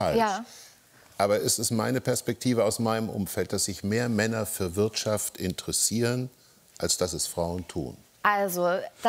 falsch. Ja. Aber es ist meine Perspektive aus meinem Umfeld, dass sich mehr Männer für Wirtschaft interessieren, als dass es Frauen tun. Also,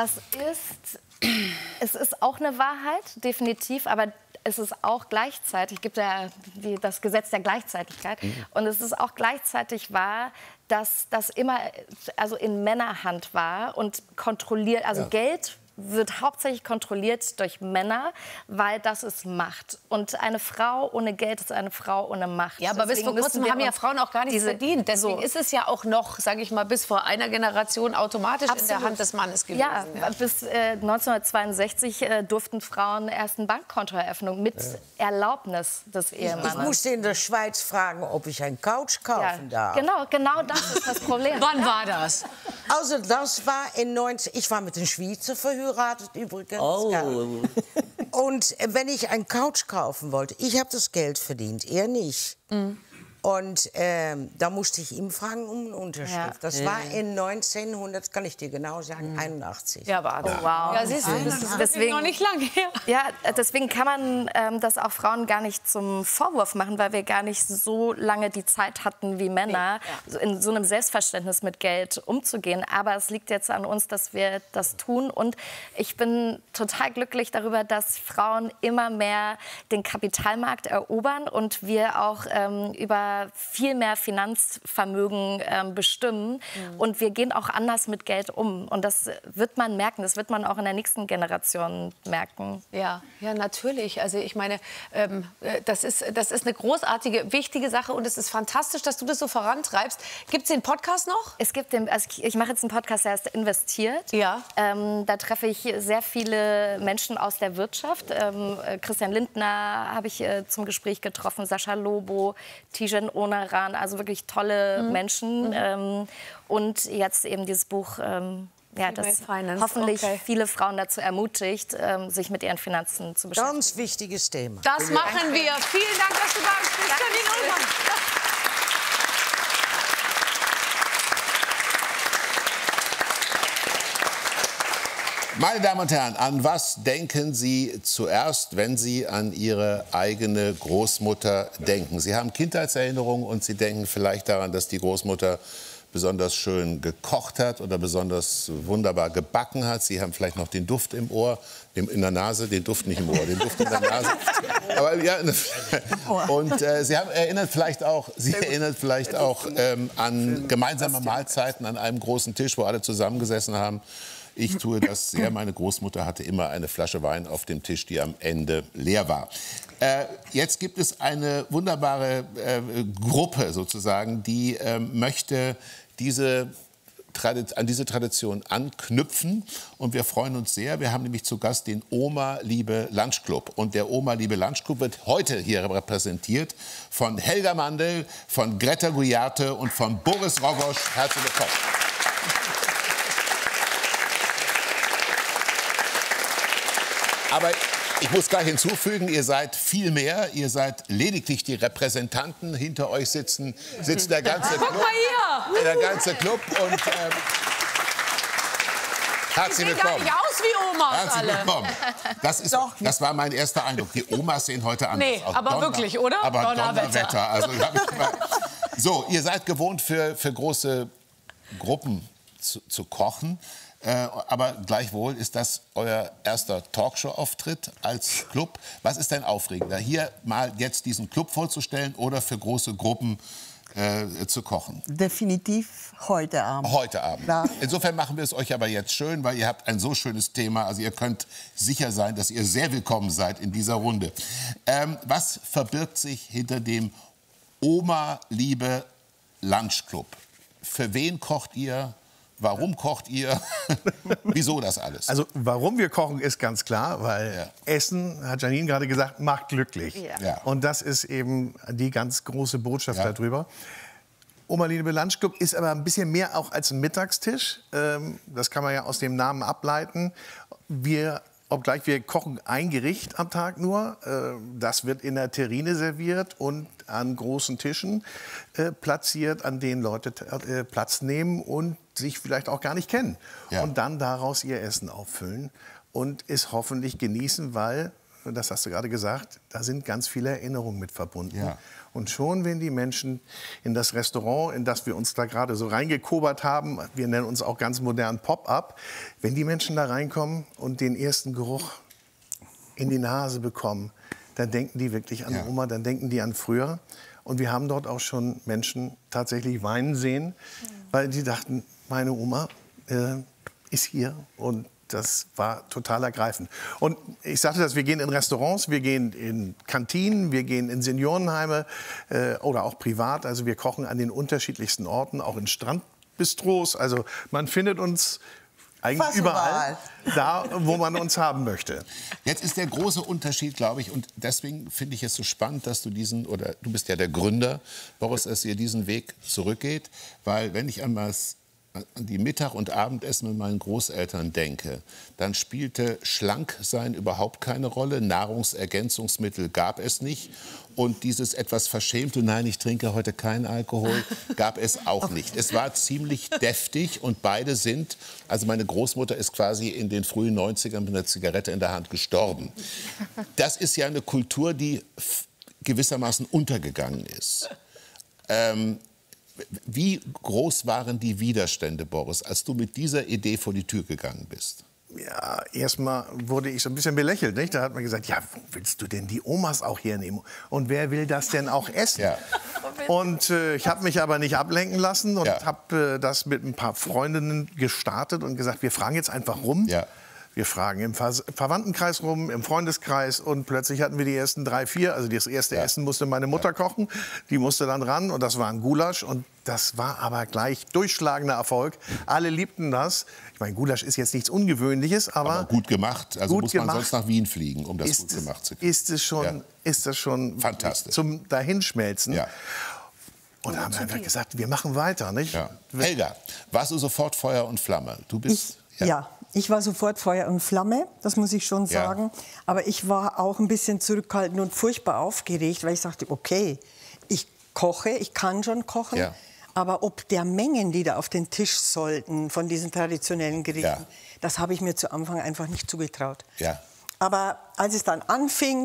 es ist auch eine Wahrheit, definitiv, aber es ist auch gleichzeitig, gibt ja das Gesetz der Gleichzeitigkeit, und es ist auch gleichzeitig wahr, dass das immer also in Männerhand war und kontrolliert, also Geld wird hauptsächlich kontrolliert durch Männer, weil das ist Macht. Und eine Frau ohne Geld ist eine Frau ohne Macht. Ja, aber bis vor kurzem haben ja Frauen auch gar nichts verdient. Deswegen ist es ja auch noch, sage ich mal, bis vor einer Generation automatisch in der Hand des Mannes gewesen. Ja, bis 1962 durften Frauen erst ein Bankkonto eröffnen mit Erlaubnis des Ehemannes. Ich musste in der Schweiz fragen, ob ich eine Couch kaufen darf. Genau das ist das Problem. Wann war das? Also das war in 19... Ich war mit den Schweizer verheiratet übrigens. Oh. Und wenn ich eine Couch kaufen wollte, ich habe das Geld verdient, er nicht. Und da musste ich ihm fragen um eine Unterschrift. Ja. Das war in 1900, kann ich dir genau sagen, 81. Ja, war das. Oh, wow. Ja, siehst du, das ist deswegen noch nicht lange her. Ja, deswegen kann man das auch Frauen gar nicht zum Vorwurf machen, weil wir gar nicht so lange die Zeit hatten wie Männer, in so einem Selbstverständnis mit Geld umzugehen. Aber es liegt jetzt an uns, dass wir das tun. Und ich bin total glücklich darüber, dass Frauen immer mehr den Kapitalmarkt erobern und wir auch über viel mehr Finanzvermögen bestimmen. Und wir gehen auch anders mit Geld um. Und das wird man merken, das wird man auch in der nächsten Generation merken. Ja, natürlich. Also ich meine, das ist eine großartige, wichtige Sache und es ist fantastisch, dass du das so vorantreibst. Gibt es den Podcast noch? Es gibt ich mache jetzt einen Podcast, der heißt Investiert. Ja. Da treffe ich sehr viele Menschen aus der Wirtschaft. Christian Lindner habe ich zum Gespräch getroffen, Sascha Lobo, Tijen Onaran, also wirklich tolle Menschen. Und jetzt eben dieses Buch, das hoffentlich viele Frauen dazu ermutigt, sich mit ihren Finanzen zu beschäftigen. Ganz wichtiges Thema. Das machen wir. Vielen Dank, dass du da bist. Janine Ullmann. Meine Damen und Herren, an was denken Sie zuerst, wenn Sie an Ihre eigene Großmutter denken? Sie haben Kindheitserinnerungen und Sie denken vielleicht daran, dass die Großmutter besonders schön gekocht hat oder besonders wunderbar gebacken hat. Sie haben vielleicht noch den Duft im Ohr, in der Nase, den Duft nicht im Ohr, den Duft in der Nase. Aber, ja, und Sie erinnert vielleicht auch an gemeinsame Mahlzeiten an einem großen Tisch, wo alle zusammengesessen haben. Ich tue das sehr. Meine Großmutter hatte immer eine Flasche Wein auf dem Tisch, die am Ende leer war. Jetzt gibt es eine wunderbare Gruppe sozusagen, die möchte an diese Tradition anknüpfen. Und wir freuen uns sehr. Wir haben nämlich zu Gast den Oma Liebe Lunch Club. Und der Oma Liebe Lunch Club wird heute hier repräsentiert von Helga Mandel, von Greta Guiarte und von Boris Rogosch. Herzlich willkommen. Aber ich muss gleich hinzufügen, ihr seid viel mehr. Ihr seid lediglich die Repräsentanten. Hinter euch sitzt der ganze Club. Guck mal hier! Der ganze Club. Und herzlich willkommen. Sieht gar nicht aus wie Omas Herzlich alle. willkommen. Das war mein erster Eindruck. Die Omas sehen heute anders aus. Aber wirklich, oder? Aber Donnerwetter. Also, so, ihr seid gewohnt, für große Gruppen zu kochen. Aber gleichwohl ist das euer erster Talkshow-Auftritt als Club. Was ist denn aufregender, hier mal jetzt diesen Club vorzustellen oder für große Gruppen zu kochen? Definitiv heute Abend. Heute Abend. Ja. Insofern machen wir es euch aber jetzt schön, weil ihr habt ein so schönes Thema. Also ihr könnt sicher sein, dass ihr sehr willkommen seid in dieser Runde. Was verbirgt sich hinter dem Oma Liebe Lunch Club? Für wen kocht ihr? Warum kocht ihr? Wieso das alles? Also warum wir kochen, ist ganz klar, weil Essen, hat Janine gerade gesagt, macht glücklich. Ja. Und das ist eben die ganz große Botschaft darüber. Oma Liebe Lunch Club ist aber ein bisschen mehr auch als ein Mittagstisch. Das kann man ja aus dem Namen ableiten. Obgleich wir kochen ein Gericht am Tag nur, das wird in der Terrine serviert und an großen Tischen platziert, an denen Leute Platz nehmen und sich vielleicht auch gar nicht kennen. Ja. Und dann daraus ihr Essen auffüllen und es hoffentlich genießen, weil das hast du gerade gesagt, da sind ganz viele Erinnerungen mit verbunden. Ja. Und schon, wenn die Menschen in das Restaurant, in das wir uns da gerade so reingekobert haben, wir nennen uns auch ganz modern Pop-up, wenn die Menschen da reinkommen und den ersten Geruch in die Nase bekommen, dann denken die wirklich an Oma, dann denken die an früher. Und wir haben dort auch schon Menschen tatsächlich weinen sehen, weil die dachten, meine Oma ist hier. Und das war total ergreifend. Und ich sagte das, wir gehen in Restaurants, wir gehen in Kantinen, wir gehen in Seniorenheime oder auch privat. Also wir kochen an den unterschiedlichsten Orten, auch in Strandbistros. Also man findet uns eigentlich Fast überall, da, wo man uns haben möchte. Jetzt ist der große Unterschied, glaube ich, und deswegen finde ich es so spannend, dass du du bist ja der Gründer, Boris, dass ihr diesen Weg zurückgeht, weil wenn ich an die Mittag- und Abendessen mit meinen Großeltern denke, dann spielte Schlanksein überhaupt keine Rolle, Nahrungsergänzungsmittel gab es nicht und dieses etwas verschämte, nein, ich trinke heute keinen Alkohol, gab es auch nicht. Es war ziemlich deftig und beide sind, also meine Großmutter ist quasi in den frühen 90ern mit einer Zigarette in der Hand gestorben. Das ist ja eine Kultur, die gewissermaßen untergegangen ist. Wie groß waren die Widerstände, Boris, als du mit dieser Idee vor die Tür gegangen bist? Ja, erstmal wurde ich so ein bisschen belächelt. Nicht? Da hat man gesagt, ja, wo willst du denn die Omas auch hernehmen? Und wer will das denn auch essen? Ja. Und ich habe mich aber nicht ablenken lassen und habe das mit ein paar Freundinnen gestartet und gesagt, wir fragen jetzt einfach rum. Ja. Wir fragen im Verwandtenkreis rum, im Freundeskreis und plötzlich hatten wir die ersten 3, 4. Also das erste Essen musste meine Mutter kochen, die musste dann ran und das war ein Gulasch und das war aber gleich durchschlagender Erfolg. Alle liebten das. Ich meine, Gulasch ist jetzt nichts Ungewöhnliches, aber gut gemacht. Also gut muss man gemacht. sonst nach Wien fliegen, um das gut gemacht zu kriegen. Ist das schon fantastisch zum Dahinschmelzen. Ja. Und da haben wir einfach gesagt, wir machen weiter. Nicht? Ja. Helga, warst du sofort Feuer und Flamme? Du bist Ja, ich war sofort Feuer und Flamme, das muss ich schon sagen. Aber ich war auch ein bisschen zurückhaltend und furchtbar aufgeregt, weil ich sagte, okay, ich koche, ich kann schon kochen. Ja. Aber ob der Mengen, die da auf den Tisch sollten von diesen traditionellen Gerichten, das habe ich mir zu Anfang einfach nicht zugetraut. Ja. Aber als es dann anfing,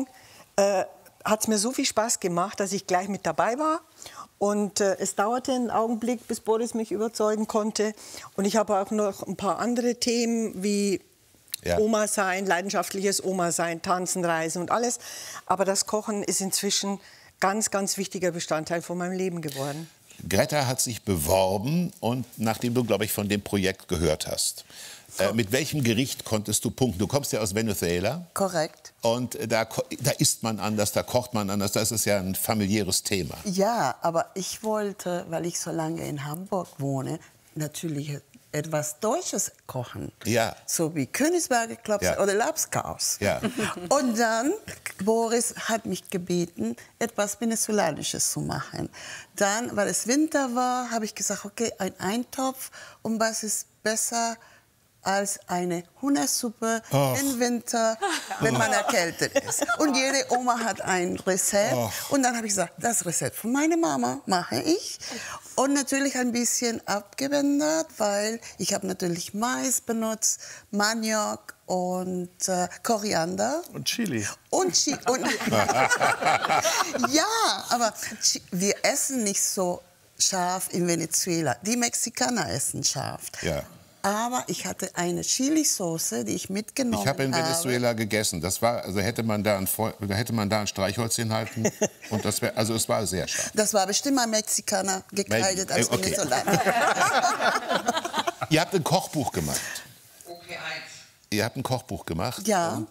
hat es mir so viel Spaß gemacht, dass ich gleich mit dabei war. Und es dauerte einen Augenblick, bis Boris mich überzeugen konnte. Und ich habe auch noch ein paar andere Themen wie Oma sein, leidenschaftliches Oma sein, Tanzen, Reisen und alles. Aber das Kochen ist inzwischen ganz, ganz wichtiger Bestandteil von meinem Leben geworden. Greta hat sich beworben und nachdem du, glaube ich, von dem Projekt gehört hast, mit welchem Gericht konntest du punkten? Du kommst ja aus Venezuela. Korrekt. Und da isst man anders, da kocht man anders. Das ist ja ein familiäres Thema. Ja, aber ich wollte, weil ich so lange in Hamburg wohne, natürlich etwas Deutsches kochen. Ja. So wie Königsberger Klopse oder Labskaus. Ja. Und dann, Boris hat mich gebeten, etwas Venezolanisches zu machen. Dann, weil es Winter war, habe ich gesagt, okay, ein Eintopf. Und was ist besser als eine Hundesuppe im Winter, wenn man erkältet ist. Und jede Oma hat ein Rezept. Und dann habe ich gesagt, das Rezept von meiner Mama mache ich. Und natürlich ein bisschen abgewendet, weil ich habe natürlich Mais benutzt, Maniok und Koriander. Und Chili. Ja, aber wir essen nicht so scharf in Venezuela. Die Mexikaner essen scharf. Ja. Aber ich hatte eine Chili-Sauce, die ich mitgenommen habe. Ich habe in Venezuela gegessen. Das war, also hätte man da ein Streichholz hinhalten. Und das wär, also es war sehr scharf. Das war bestimmt ein Mexikaner gekleidet als Venezolaner. Ihr habt ein Kochbuch gemacht. Okay, 1. Ihr habt ein Kochbuch gemacht. Ja. Und,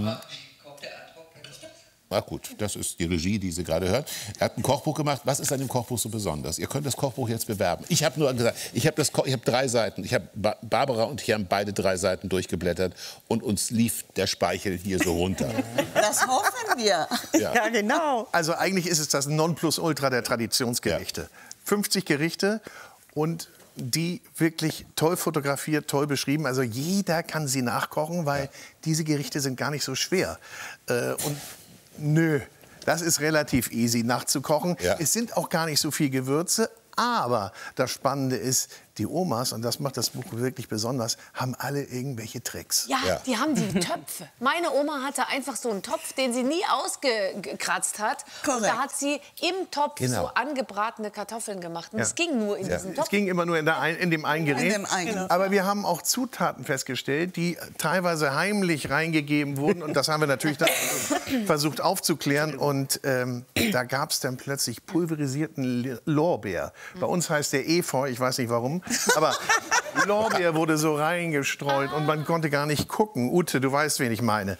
na gut, das ist die Regie, die Sie gerade hört. Er hat ein Kochbuch gemacht. Was ist an dem Kochbuch so besonders? Ihr könnt das Kochbuch jetzt bewerben. Ich habe nur gesagt, ich habe 3 Seiten. Barbara und ich haben beide 3 Seiten durchgeblättert und uns lief der Speichel hier so runter. Das hoffen wir. Ja, genau. Also eigentlich ist es das Nonplusultra der Traditionsgerichte. 50 Gerichte und die wirklich toll fotografiert, toll beschrieben. Also jeder kann sie nachkochen, weil diese Gerichte sind gar nicht so schwer. Und nö, das ist relativ easy nachzukochen. Ja. Es sind auch gar nicht so viel Gewürze. Aber das Spannende ist, die Omas, und das macht das Buch wirklich besonders, haben alle irgendwelche Tricks. Ja, die haben die Töpfe. Meine Oma hatte einfach so einen Topf, den sie nie ausgekratzt hat. Korrekt. Und da hat sie im Topf so angebratene Kartoffeln gemacht. Und es ging nur in diesem Topf. Es ging immer nur in dem einen Gerät. In dem einen. Aber wir haben auch Zutaten festgestellt, die teilweise heimlich reingegeben wurden. Und das haben wir natürlich dann versucht aufzuklären. Und da gab es dann plötzlich pulverisierten Lorbeer. Bei uns heißt der Efeu, ich weiß nicht warum. Aber Lorbeer wurde so reingestreut und man konnte gar nicht gucken. Ute, du weißt, wen ich meine.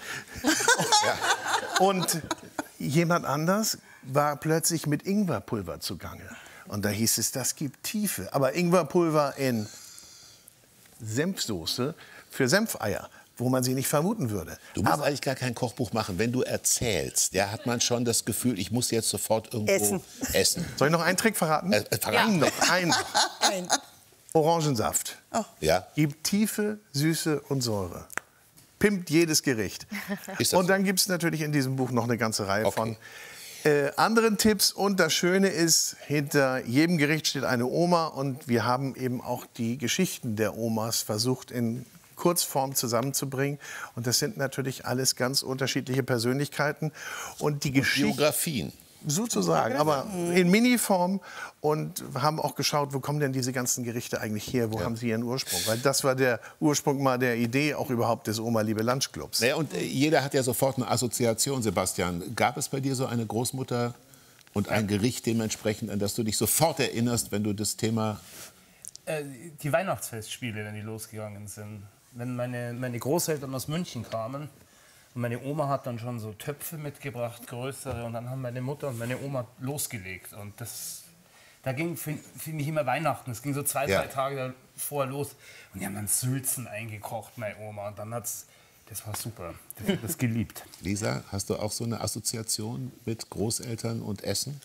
Und jemand anders war plötzlich mit Ingwerpulver zugange. Und da hieß es, das gibt Tiefe. Aber Ingwerpulver in Senfsoße für Senfeier, wo man sie nicht vermuten würde. Du musst eigentlich gar kein Kochbuch machen. Wenn du erzählst, hat man schon das Gefühl, ich muss jetzt sofort irgendwo essen. Soll ich noch einen Trick verraten? Einen. Orangensaft. Ja. Gibt Tiefe, Süße und Säure. Pimmt jedes Gericht. Ist das Und dann gibt es natürlich in diesem Buch noch eine ganze Reihe von anderen Tipps. Und das Schöne ist, hinter jedem Gericht steht eine Oma. Und wir haben eben auch die Geschichten der Omas versucht in Kurzform zusammenzubringen. Und das sind natürlich alles ganz unterschiedliche Persönlichkeiten. Und die Geschichten... Biografien. Sozusagen, aber in Miniform, und haben auch geschaut, wo kommen denn diese ganzen Gerichte eigentlich her, wo haben sie ihren Ursprung? Weil das war der Ursprung mal der Idee auch überhaupt des Oma Liebe Lunchclubs. Naja, und jeder hat ja sofort eine Assoziation, Sebastian. Gab es bei dir so eine Großmutter und ein Gericht dementsprechend, an das du dich sofort erinnerst, wenn du das Thema... Die Weihnachtsfestspiele, wenn die losgegangen sind. Wenn meine Großeltern aus München kamen, und meine Oma hat dann schon so Töpfe mitgebracht, größere, und dann haben meine Mutter und meine Oma losgelegt. Und da ging für mich immer Weihnachten. Es ging so 2-3 Tage davor los. Und die haben dann Sülzen eingekocht, meine Oma. Und dann das war super. Ich habe das geliebt. Lisa, hast du auch so eine Assoziation mit Großeltern und Essen?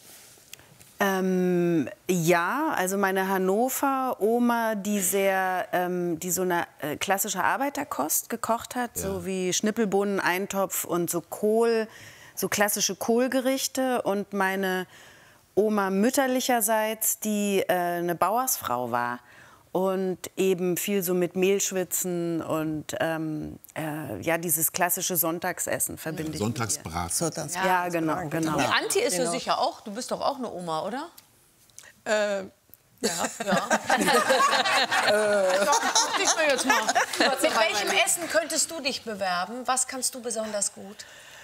Ja, also meine Hannover-Oma, die so eine klassische Arbeiterkost gekocht hat, so wie Schnippelbohnen, Eintopf und so klassische Kohlgerichte. Und meine Oma mütterlicherseits, die eine Bauersfrau war und eben viel so mit Mehlschwitzen und dieses klassische Sonntagsessen verbinde ich. Sonntagsbraten. Ja, genau. Die Anti ist ja sicher auch. Du bist doch auch eine Oma, oder? Ja. Doch, guck dich mal jetzt mal. Mit welchem Essen könntest du dich bewerben? Was kannst du besonders gut?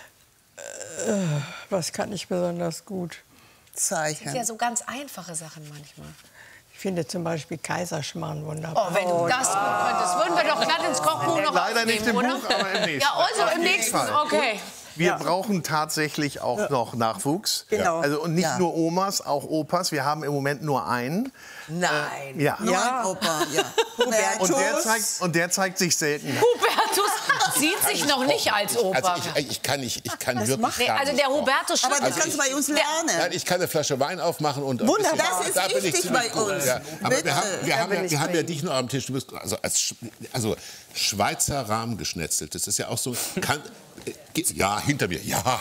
Was kann ich besonders gut? Das sind ja so ganz einfache Sachen manchmal. Ich finde zum Beispiel Kaiserschmarrn wunderbar. Oh, wenn du das gut könntest, würden wir doch glatt ins Kochbuch noch Leider nicht im oder? Buch, aber im nächsten. Ja, also im nächsten, okay. Wir brauchen tatsächlich auch noch Nachwuchs. Genau. Also, und nicht nur Omas, auch Opas. Wir haben im Moment nur einen. Nein. Ja. Nur ein Opa, ja. Und der zeigt sich selten. Hubertus sieht sich noch nicht als Opa. Also ich kann wirklich Nee, also der Hubertus Aber du kannst bei uns lernen. Nein, ich kann eine Flasche Wein aufmachen und Wunderbar, das ist da bin ich wichtig ziemlich bei uns. Ja. Aber Bitte. wir haben ja dich noch am Tisch. Du bist also Schweizer Rahmgeschnetzelt. Das ist ja auch so. Ja, hinter mir. Ja.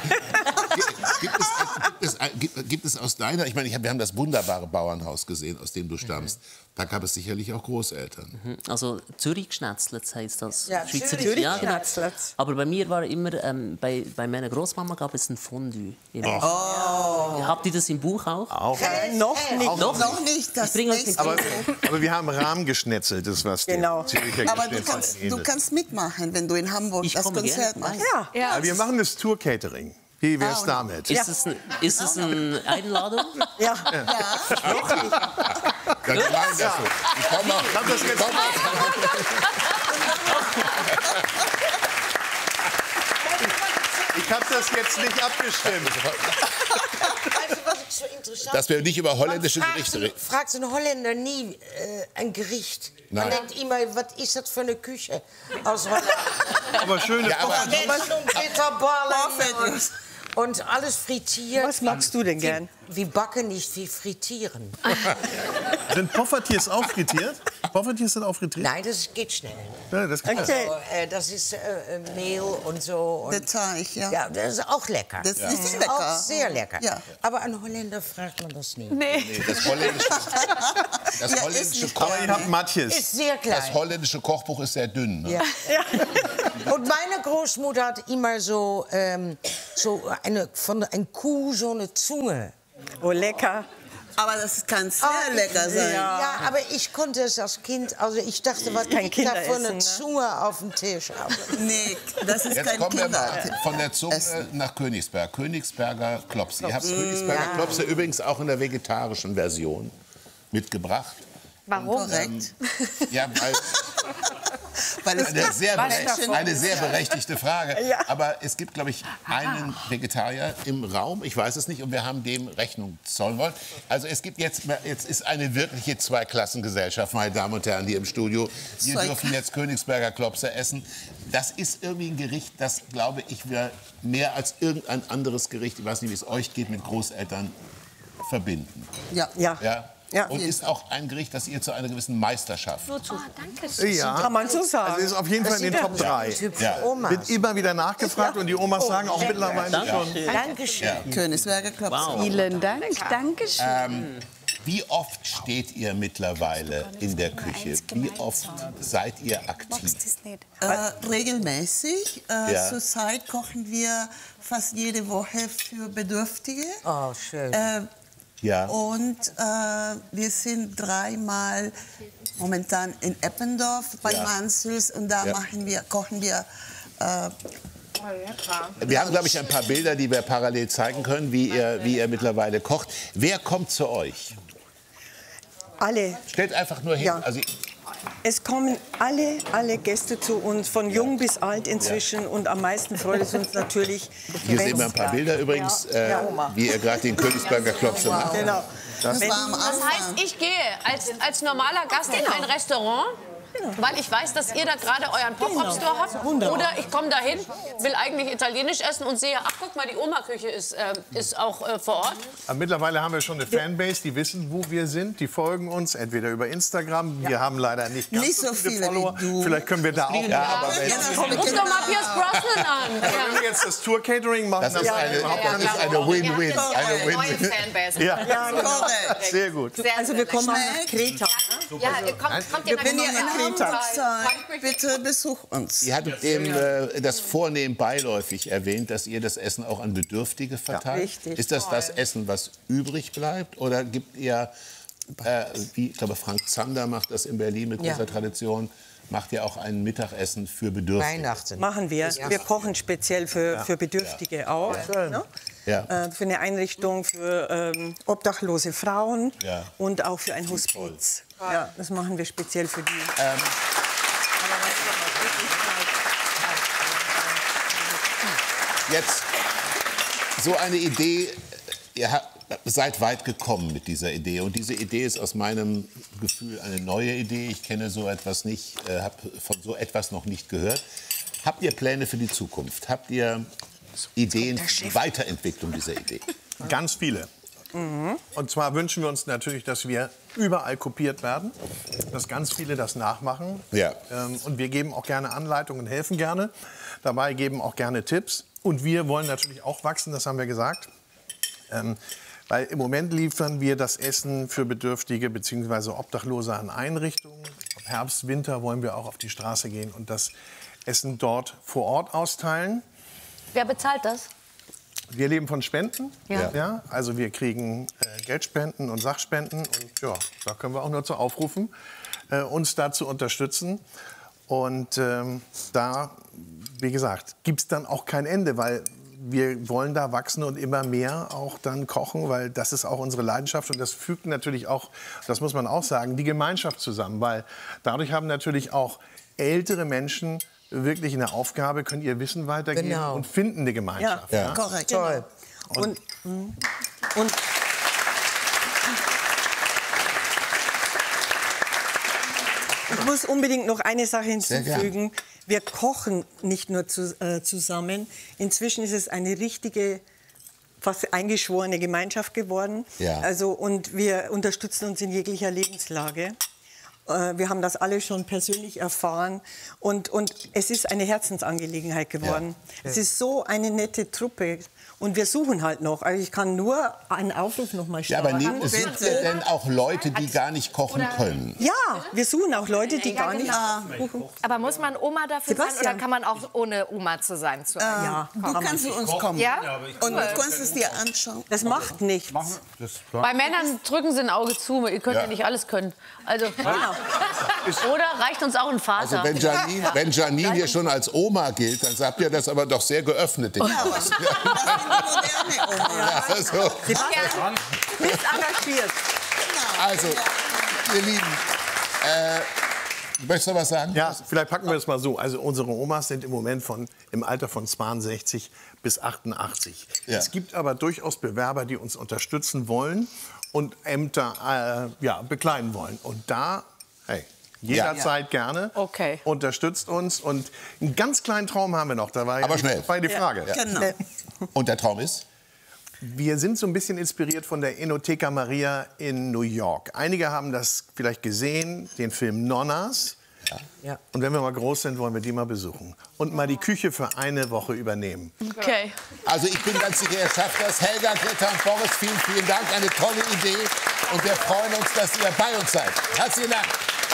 Gibt es aus deiner? Ich meine, wir haben das wunderbare Bauernhaus gesehen, aus dem du stammst. Da gab es sicherlich auch Großeltern. Also Zürich geschnetzelt heisst das. Ja, Schweizerdeutsch. Zürich Ja, genau. geschnetzelt. Aber bei mir war immer, bei meiner Großmama gab es ein Fondue. Habt ihr das im Buch auch? Auch. Noch nicht. Noch nicht. Das Ich bring euch nächste den Aber wir haben Rahmgeschnetzeltes, was Genau. Züricher Aber Geschnetzel du ähnelt. kannst mitmachen, wenn du in Hamburg Ich das komme Konzert gerne. machst. Aber wir machen das Tour-Catering. Wie wär's damit? Ist es eine Einladung? Ja. Ja, die meinen das so. Ich komm mal. Ich habe das jetzt nicht abgestimmt. Also, was ich so interessant Dass wir nicht über holländische Gerichte reden. Fragt ein Holländer nie ein Gericht. Man Nein. denkt immer, was ist das für eine Küche aus Holland? Aber schöne Ja, aber- Schnitzel und Bitterballen. Und alles frittiert. Was magst du denn gern? Wie backen, nicht wie frittieren. Sind Poffertjes auch frittiert? Poffertjes sind auch frittiert? Nein, das geht schnell. Ja, das geht Okay. Also, das ist Mehl und so. Und Der Teig, ja. ja, das ist auch lecker. Das Das ist ist lecker. auch sehr lecker. Ja. Aber an Holländer fragt man das nicht. Nee, das holländische, Aber ihr habt Matjes. Ist sehr klein. das holländische Kochbuch ist sehr dünn. Ne? Ja. Und meine Großmutter hat immer so von einer Kuh so eine Zunge. Oh, lecker. Aber das kann sehr lecker sein. Ja, aber ich konnte es als Kind, also ich dachte, was Kein liegt da für eine Kinderessen, ne? Zunge auf dem Tisch? Aber Nee, das ist Jetzt kein kommen wir mal Kinder. von der Zunge nach Königsberg. Königsberger Klopse. Ihr habt Königsberger Klopse übrigens auch in der vegetarischen Version mitgebracht. Warum? Korrekt. Ja, Weil es eine sehr berechtigte Frage. Aber es gibt, glaube ich, einen Vegetarier im Raum. Ich weiß es nicht. Und wir haben dem Rechnung zollen wollen. Also es gibt jetzt ist eine wirkliche Zweiklassengesellschaft, meine Damen und Herren, hier im Studio. Wir dürfen jetzt Königsberger Klopse essen. Das ist irgendwie ein Gericht, das, glaube ich, wir mehr als irgendein anderes Gericht, ich weiß nicht, wie es euch geht, mit Großeltern verbinden. Ja. Ja. Ja? Ja. Und ist auch ein Gericht, das ihr zu einer gewissen Meisterschaft. Ja, Kann man so sagen. also ist auf jeden Fall in den Top 3. Ja. Wird immer wieder nachgefragt und die Omas sagen auch mittlerweile schon. Dankeschön. Königsberger Klopse. Vielen Dank. Dankeschön. Wie oft steht ihr mittlerweile in der Küche? Wie oft seid ihr aktiv? Regelmäßig. Ja. Zurzeit kochen wir fast jede Woche für Bedürftige. Oh, schön. Ja. Und wir sind 3-mal momentan in Eppendorf bei Mansels und da kochen wir. Wir haben, glaube ich, ein paar Bilder, die wir parallel zeigen können, wie ihr mittlerweile kocht. Wer kommt zu euch? Alle. Stellt einfach nur hin. Ja. Also, Es kommen alle Gäste zu uns, von jung bis alt inzwischen. Und am meisten freut es uns natürlich. hier sehen wir ein paar Bilder übrigens, wie ihr gerade den Königsberger Klopse macht. Genau. Das war am Das Anfang. heißt, ich gehe als normaler Gast in ein Restaurant, weil ich weiß, dass ihr da gerade euren Pop-Up-Store habt. Oder ich komme dahin, will eigentlich Italienisch essen und sehe, ach guck mal, die Oma-Küche ist auch vor Ort. Aber mittlerweile haben wir schon eine Fanbase, die wissen, wo wir sind. Die folgen uns, entweder über Instagram. Wir haben leider nicht ganz Nicht so viele Follower. wie du. Vielleicht können wir da auch. Ruf doch mal Pierce Brosnan an. Wenn wir jetzt das Tour-Catering machen, Das ist eine Win-Win. Eine Win-Win. Fanbase. Ja, Korrekt. sehr gut. Also wir kommen nach Kreta. Ja, kommt ihr Wenn ihr in nach Hamburg seid, bitte besucht uns. Ihr hattet eben das Vornehm beiläufig erwähnt, dass ihr das Essen auch an Bedürftige verteilt. richtig. Ist das das Essen, was übrig bleibt? Oder gibt ihr, wie ich glaube, Frank Zander macht das in Berlin mit großer Tradition, macht ihr auch ein Mittagessen für Bedürftige? Weihnachten. Machen wir. Wir kochen speziell für Bedürftige auch. Ne? Ja. Für eine Einrichtung für obdachlose Frauen Ja. und auch für ein Hospiz. Ja, das machen wir speziell für die. Jetzt so eine Idee, ihr seid weit gekommen mit dieser Idee. Und diese Idee ist aus meinem Gefühl eine neue Idee. Ich kenne so etwas nicht, habe von so etwas noch nicht gehört. Habt ihr Pläne für die Zukunft? Habt ihr Ideen für die Weiterentwicklung dieser Idee? Ganz viele. Und zwar wünschen wir uns natürlich, dass wir überall kopiert werden, dass ganz viele das nachmachen. Ja. Und wir geben auch gerne Anleitungen, helfen gerne dabei, geben auch gerne Tipps. Und wir wollen natürlich auch wachsen, das haben wir gesagt. Weil im Moment liefern wir das Essen für Bedürftige bzw. Obdachlose an Einrichtungen. Ab Herbst, Winter wollen wir auch auf die Straße gehen und das Essen dort vor Ort austeilen. Wer bezahlt das? Wir leben von Spenden. Ja. Ja, also wir kriegen Geldspenden und Sachspenden. Und ja, da können wir auch nur zu aufrufen, uns da zu unterstützen. Und da, wie gesagt, gibt es dann auch kein Ende, weil wir wollen da wachsen und immer mehr auch dann kochen, weil das ist auch unsere Leidenschaft. Und das fügt natürlich auch, das muss man auch sagen, die Gemeinschaft zusammen. Weil dadurch haben natürlich auch ältere Menschen wirklich eine Aufgabe, können ihr Wissen weitergeben und finden eine Gemeinschaft. Ja, korrekt. Toll. Und ich muss unbedingt noch eine Sache hinzufügen. Wir kochen nicht nur zusammen. Inzwischen ist es eine richtige fast eingeschworene Gemeinschaft geworden. Ja. Also, und wir unterstützen uns in jeglicher Lebenslage. Wir haben das alle schon persönlich erfahren und es ist eine Herzensangelegenheit geworden. Ja. Es ist so eine nette Truppe und wir suchen halt noch. Also ich kann nur einen Aufruf noch mal starten. Ja, aber sind denn auch Leute, die gar nicht kochen können? Ja, wir suchen auch Leute, die gar nicht kochen. Aber muss man Oma dafür sein oder kann man auch ohne Oma zu sein? Ja, du kannst zu uns kommen. Ja? Und du kannst es dir anschauen. Das macht nichts. Bei Männern drücken sie ein Auge zu. Ihr könnt ja nicht alles können. Also, oder reicht uns auch ein Vater? Also wenn Janine hier schon als Oma gilt, dann habt ihr das aber doch sehr geöffnet. Den Kurs. Ja, also. Sebastian, bist engagiert. Also, ihr Lieben, möchtest du was sagen? Ja, vielleicht packen wir das mal so. Also unsere Omas sind im Moment im Alter von 62 bis 88. Ja. Es gibt aber durchaus Bewerber, die uns unterstützen wollen und Ämter bekleiden wollen. Und da, hey, jederzeit gerne. Okay. Unterstützt uns. Und einen ganz kleinen Traum haben wir noch. Da war ja die Frage. Ja. Genau. Und der Traum ist? Wir sind so ein bisschen inspiriert von der Enoteca Maria in New York. Einige haben das vielleicht gesehen, den Film Nonnas. Ja. Und wenn wir mal groß sind, wollen wir die mal besuchen. Und mal die Küche für eine Woche übernehmen. Okay. Also ich bin ganz sicher, ihr schafft das. Helga, Greta und Boris, vielen, vielen Dank. Eine tolle Idee. Und wir freuen uns, dass ihr bei uns seid. Herzlichen Dank.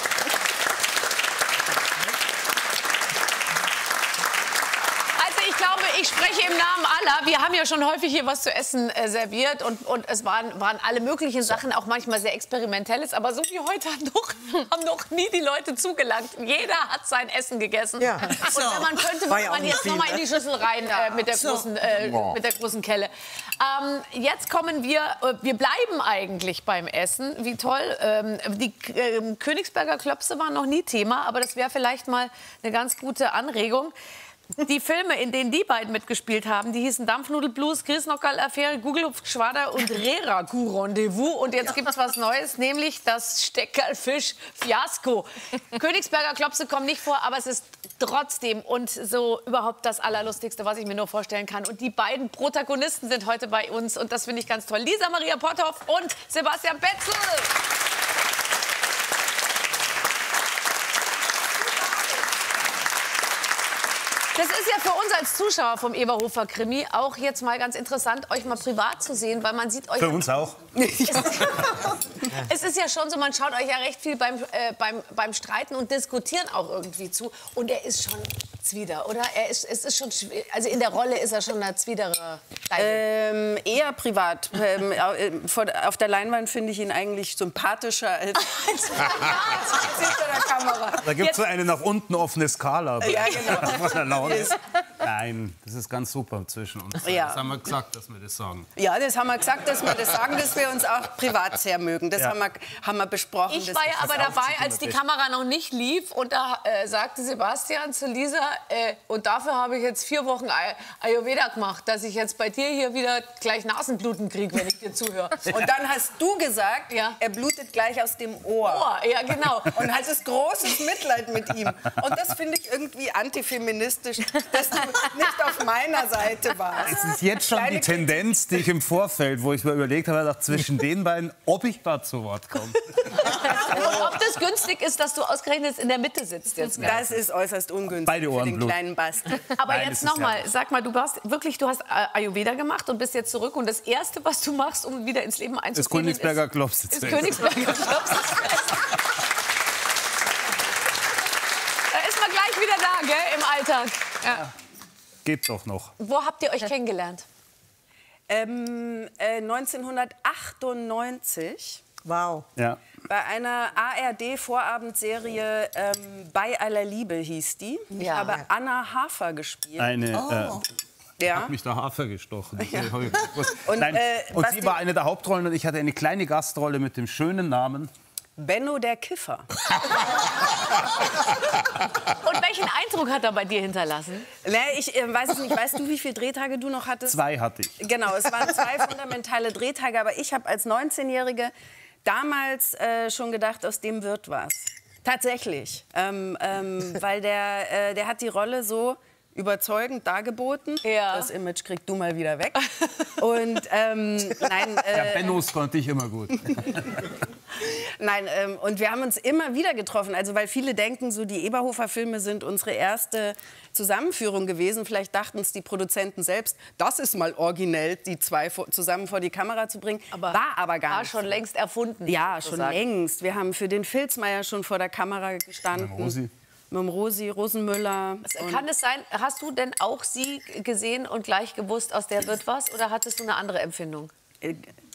Ich spreche im Namen aller. Wir haben ja schon häufig hier was zu essen serviert und es waren alle möglichen Sachen, auch manchmal sehr Experimentelles. Aber so wie heute haben noch nie die Leute zugelangt. Jeder hat sein Essen gegessen. Ja. Und wenn man könnte, würde man jetzt noch mal in die Schüssel rein mit der großen Kelle. Jetzt kommen wir bleiben eigentlich beim Essen. Wie toll. Die Königsberger Klopse waren noch nie Thema, aber das wäre vielleicht mal eine ganz gute Anregung. Die Filme, in denen die beiden mitgespielt haben, die hießen Dampfnudelblues, Grießnockerl-Affäre, Gugelhupfgeschwader und Rera-Kuh-Rendezvous. Und jetzt gibt's was Neues, nämlich das Steckerlfisch-Fiasko. Königsberger Klopse kommen nicht vor, aber es ist trotzdem und so überhaupt das Allerlustigste, was ich mir nur vorstellen kann. Und die beiden Protagonisten sind heute bei uns und das finde ich ganz toll. Lisa Maria Potthoff und Sebastian Betzel. Das ist ja für uns als Zuschauer vom Eberhofer Krimi auch jetzt mal ganz interessant, euch mal privat zu sehen, weil man sieht euch... Für uns auch. Es ist ja schon so, man schaut euch ja recht viel beim Streiten und Diskutieren auch irgendwie zu. Und er ist schon Zwider, oder? Es ist schon, also in der Rolle ist er schon eine Zwiedere. Eher privat. Auf der Leinwand finde ich ihn eigentlich sympathischer als hinter der Kamera. Da gibt es so eine nach unten offene Skala. Ja, genau. Was er laut ist. Nein, das ist ganz super zwischen uns. Ja. Das haben wir gesagt, dass wir das sagen. Ja, das haben wir gesagt, dass wir das sagen, dass wir uns auch privat sehr mögen. Das haben wir besprochen. Ich war ja aber dabei, als die Kamera noch nicht lief. Und da sagte Sebastian zu Lisa, und dafür habe ich jetzt 4 Wochen Ayurveda gemacht, dass ich jetzt bei dir hier wieder gleich Nasenbluten kriege, wenn ich dir zuhöre. Und dann hast du gesagt, er blutet gleich aus dem Ohr. Ja, genau. Und hattest großes Mitleid mit ihm. Und das finde ich irgendwie antifeministisch, dass du nicht auf meiner Seite warst. Es ist jetzt schon die Tendenz, die ich im Vorfeld, wo ich mir überlegt habe, zwischen den beiden, ob ich da zu Wort komme. Und ob das günstig ist, dass du ausgerechnet in der Mitte sitzt jetzt. Das ist äußerst ungünstig Beide Ohren für den kleinen Basti. Aber Nein, jetzt noch mal, sag mal, du hast Ayurveda gemacht und bist jetzt zurück und das Erste, was du machst, um wieder ins Leben einzuziehen, ist Königsberger Klopse. Ist Königsberger Klopse. Da ist man gleich wieder da, gell, im Alltag. Ja. Geht doch noch. Wo habt ihr euch kennengelernt? 1998. Wow. Ja. Bei einer ARD-Vorabendserie Bei aller Liebe hieß die. Ich habe Anna Hafer gespielt. Hat mich der Hafer gestochen. Ja. Und sie war eine der Hauptrollen und ich hatte eine kleine Gastrolle mit dem schönen Namen Benno der Kiffer. Und welchen Eindruck hat er bei dir hinterlassen? Ich weiß es nicht. Weißt du, wie viele Drehtage du noch hattest? 2 hatte ich. Genau, es waren 2 fundamentale Drehtage. Aber ich habe als 19-Jährige damals schon gedacht, aus dem wird was. Tatsächlich. Weil der hat die Rolle so überzeugend dargeboten. Ja. Das Image kriegst du mal wieder weg. Und nein, Ja, Bennos konnte ich immer gut. nein, und wir haben uns immer wieder getroffen. Also weil viele denken, so die Eberhofer-Filme sind unsere erste Zusammenführung gewesen. Vielleicht dachten es die Produzenten selbst, das ist mal originell, die zwei zusammen vor die Kamera zu bringen. War aber gar nicht. War schon längst erfunden. Ja, schon sozusagen. längst. Wir haben für den Filzmeier schon vor der Kamera gestanden. Mit dem Rosi Rosenmüller. Kann es sein, hast du denn auch sie gesehen und gleich gewusst, aus der wird was? Oder hattest du eine andere Empfindung?